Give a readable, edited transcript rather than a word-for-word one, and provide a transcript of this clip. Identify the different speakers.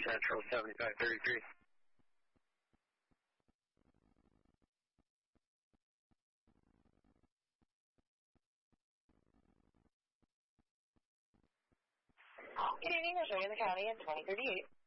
Speaker 1: Central 7533.
Speaker 2: Good evening, I'll show you in the county at 2038.